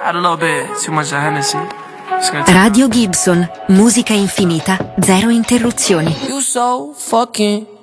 Add a little bit too much of Hennessy. Radio Gibson, musica infinita, zero interruzioni. You so fucking